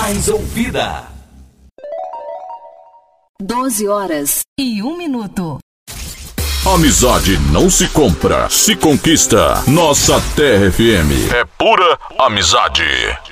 mais ouvida. 12h01. Amizade não se compra, se conquista. Nossa Terra FM é pura amizade.